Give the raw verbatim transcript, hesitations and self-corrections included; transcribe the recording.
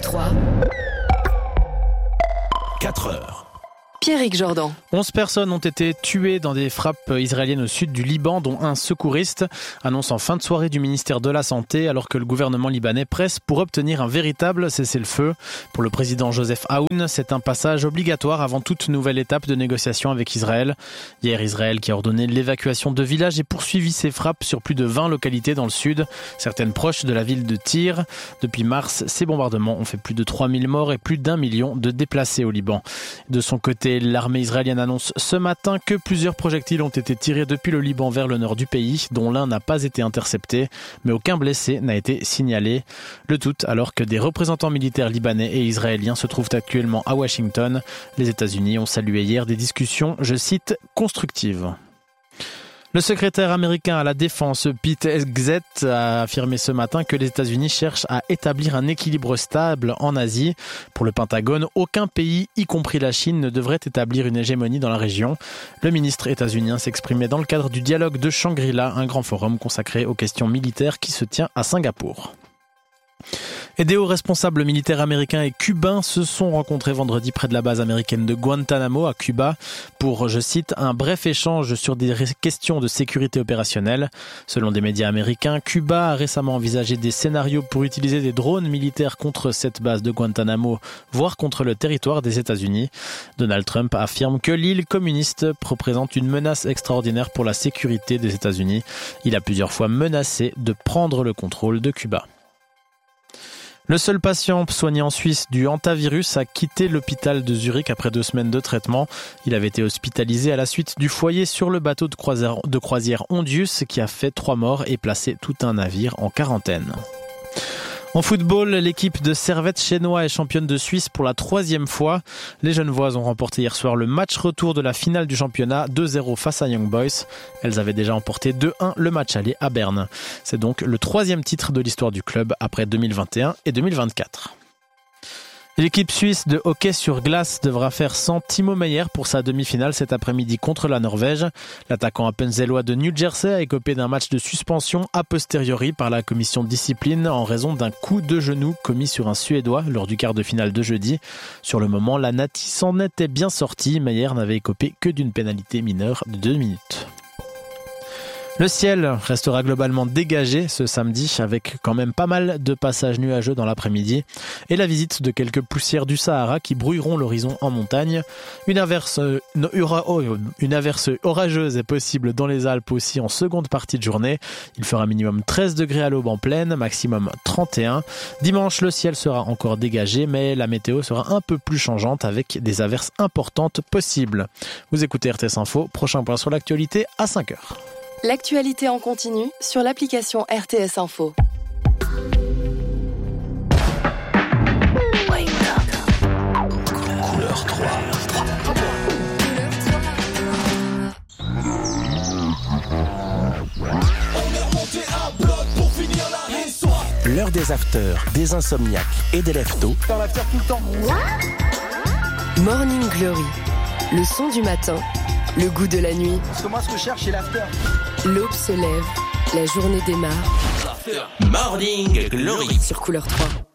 trois. quatre heures. Pierrick Jordan. onze personnes ont été tuées dans des frappes israéliennes au sud du Liban, dont un secouriste. Annonce en fin de soirée du ministère de la Santé, alors que le gouvernement libanais presse pour obtenir un véritable cessez-le-feu. Pour le président Joseph Aoun, c'est un passage obligatoire avant toute nouvelle étape de négociation avec Israël. Hier, Israël qui a ordonné l'évacuation de villages et poursuivi ses frappes sur plus de vingt localités dans le sud, certaines proches de la ville de Tyr. Depuis mars, ces bombardements ont fait plus de trois mille morts et plus d'un million de déplacés au Liban. De son côté, l'armée israélienne annonce ce matin que plusieurs projectiles ont été tirés depuis le Liban vers le nord du pays, dont l'un n'a pas été intercepté, mais aucun blessé n'a été signalé. Le tout alors que des représentants militaires libanais et israéliens se trouvent actuellement à Washington. Les États-Unis ont salué hier des discussions, je cite, constructives. Le secrétaire américain à la défense, Pete Hegseth, a affirmé ce matin que les États-Unis cherchent à établir un équilibre stable en Asie. Pour le Pentagone, aucun pays, y compris la Chine, ne devrait établir une hégémonie dans la région. Le ministre états-unien s'exprimait dans le cadre du dialogue de Shangri-La, un grand forum consacré aux questions militaires qui se tient à Singapour. Et des hauts responsables militaires américains et cubains se sont rencontrés vendredi près de la base américaine de Guantanamo à Cuba pour, je cite, un bref échange sur des questions de sécurité opérationnelle. Selon des médias américains, Cuba a récemment envisagé des scénarios pour utiliser des drones militaires contre cette base de Guantanamo, voire contre le territoire des États-Unis. Donald Trump affirme que l'île communiste représente une menace extraordinaire pour la sécurité des États-Unis. Il a plusieurs fois menacé de prendre le contrôle de Cuba. Le seul patient soigné en Suisse du hantavirus a quitté l'hôpital de Zurich après deux semaines de traitement. Il avait été hospitalisé à la suite du foyer sur le bateau de croisière, de croisière Hondius qui a fait trois morts et placé tout un navire en quarantaine. En football, l'équipe de Servette Chénois est championne de Suisse pour la troisième fois. Les Genevoises ont remporté hier soir le match retour de la finale du championnat deux zéro face à Young Boys. Elles avaient déjà emporté deux un le match aller à Berne. C'est donc le troisième titre de l'histoire du club après deux mille vingt et un et deux mille vingt-quatre. L'équipe suisse de hockey sur glace devra faire sans Timo Meier pour sa demi-finale cet après-midi contre la Norvège. L'attaquant appenzellois de New Jersey a écopé d'un match de suspension a posteriori par la commission de discipline en raison d'un coup de genou commis sur un Suédois lors du quart de finale de jeudi. Sur le moment, la Nati s'en était bien sortie. Meier n'avait écopé que d'une pénalité mineure de deux minutes. Le ciel restera globalement dégagé ce samedi avec quand même pas mal de passages nuageux dans l'après-midi et la visite de quelques poussières du Sahara qui brouilleront l'horizon en montagne. Une averse, une, une averse orageuse est possible dans les Alpes aussi en seconde partie de journée. Il fera minimum treize degrés à l'aube en plaine, maximum trente et un. Dimanche, le ciel sera encore dégagé mais la météo sera un peu plus changeante avec des averses importantes possibles. Vous écoutez R T S Info, prochain point sur l'actualité à cinq heures. L'actualité en continu sur l'application R T S Info. Couleur trois. L'heure des afters, des insomniaques et des lève-tôt. Dans l'after tout le temps. Morning Glory, le son du matin, le goût de la nuit. Parce que moi, ce que je cherche, c'est l'after. L'aube se lève, la journée démarre. Morning Glory Sur Couleur trois.